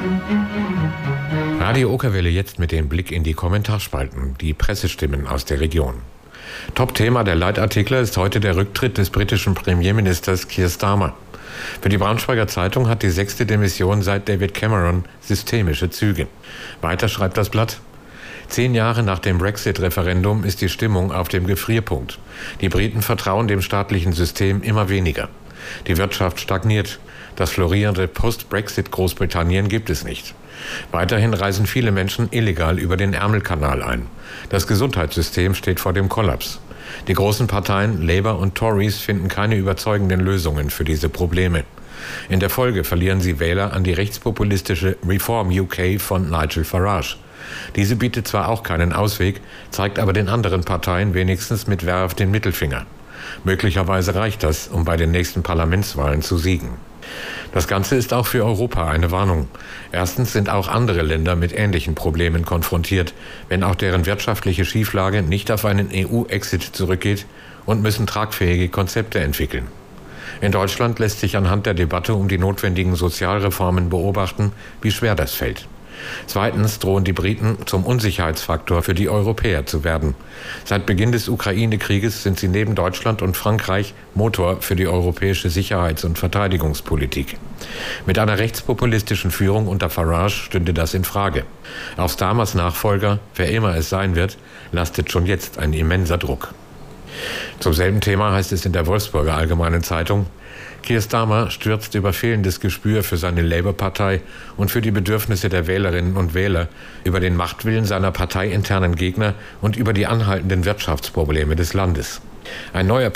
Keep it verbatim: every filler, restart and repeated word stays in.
Radio Okerwelle jetzt mit dem Blick in die Kommentarspalten, die Pressestimmen aus der Region. Top-Thema der Leitartikler ist heute der Rücktritt des britischen Premierministers Keir Starmer. Für die Braunschweiger Zeitung hat die sechste Demission seit David Cameron systemische Züge. Weiter schreibt das Blatt: Zehn Jahre nach dem Brexit-Referendum ist die Stimmung auf dem Gefrierpunkt. Die Briten vertrauen dem staatlichen System immer weniger. Die Wirtschaft stagniert. Das florierende Post-Brexit-Großbritannien gibt es nicht. Weiterhin reisen viele Menschen illegal über den Ärmelkanal ein. Das Gesundheitssystem steht vor dem Kollaps. Die großen Parteien Labour und Tories finden keine überzeugenden Lösungen für diese Probleme. In der Folge verlieren sie Wähler an die rechtspopulistische Reform U K von Nigel Farage. Diese bietet zwar auch keinen Ausweg, zeigt aber den anderen Parteien wenigstens mit Werf den Mittelfinger. Möglicherweise reicht das, um bei den nächsten Parlamentswahlen zu siegen. Das Ganze ist auch für Europa eine Warnung. Erstens sind auch andere Länder mit ähnlichen Problemen konfrontiert, wenn auch deren wirtschaftliche Schieflage nicht auf einen E U-Exit zurückgeht, und müssen tragfähige Konzepte entwickeln. In Deutschland lässt sich anhand der Debatte um die notwendigen Sozialreformen beobachten, wie schwer das fällt. Zweitens drohen die Briten zum Unsicherheitsfaktor für die Europäer zu werden. Seit Beginn des Ukraine-Krieges sind sie neben Deutschland und Frankreich Motor für die europäische Sicherheits- und Verteidigungspolitik. Mit einer rechtspopulistischen Führung unter Farage stünde das in Frage. Auf Starmers Nachfolger, wer immer es sein wird, lastet schon jetzt ein immenser Druck. Zum selben Thema heißt es in der Wolfsburger Allgemeinen Zeitung: Keir Starmer stürzt über fehlendes Gespür für seine Labour-Partei und für die Bedürfnisse der Wählerinnen und Wähler, über den Machtwillen seiner parteiinternen Gegner und über die anhaltenden Wirtschaftsprobleme des Landes. Ein neuer